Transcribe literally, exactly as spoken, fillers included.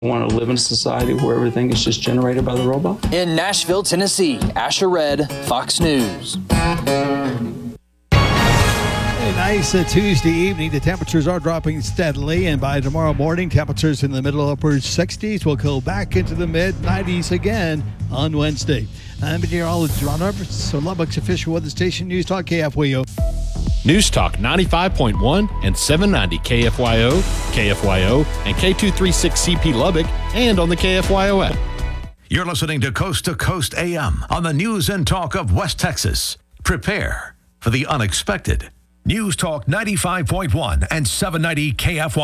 want to live in a society where everything is just generated by the robot? In Nashville, Tennessee, Asher Red, Fox News. A nice uh, Tuesday evening. The temperatures are dropping steadily, and by tomorrow morning, temperatures in the middle upper sixties will go back into the mid nineties again on Wednesday. I'm meteorologist Ron Roberts, so Lubbock's official weather station, News Talk K F Y O. News Talk ninety-five point one and seven ninety K F Y O, K F Y O, and K two thirty-six C P Lubbock, and on the K F Y O app. You're listening to Coast to Coast A M on the News and Talk of West Texas. Prepare for the unexpected. News Talk ninety-five point one and seven ninety K F Y O.